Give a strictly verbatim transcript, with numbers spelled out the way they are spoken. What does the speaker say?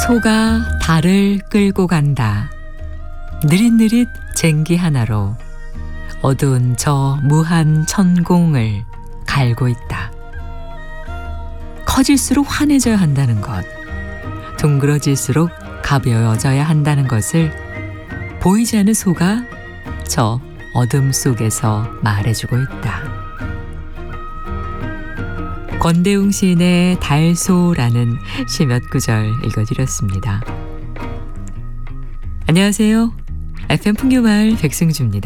소가 달을 끌고 간다. 느릿느릿 쟁기 하나로 어두운 저 무한 천공을 갈고 있다. 커질수록 환해져야 한다는 것, 둥그러질수록 가벼워져야 한다는 것을 보이지 않는 소가 저 어둠 속에서 말해주고 있다. 권대웅 시인의 달소라는 시 몇 구절 읽어드렸습니다. 안녕하세요. 에프엠 풍요마을 백승주입니다.